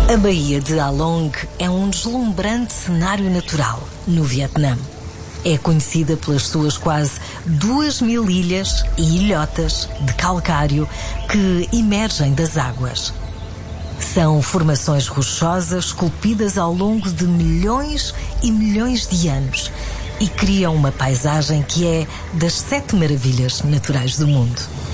A Baía de A Long é um deslumbrante cenário natural no Vietnã. É conhecida pelas suas quase 2.000 ilhas e ilhotas de calcário que emergem das águas. São formações rochosas esculpidas ao longo de milhões e milhões de anos e criam uma paisagem que é das 7 maravilhas naturais do mundo.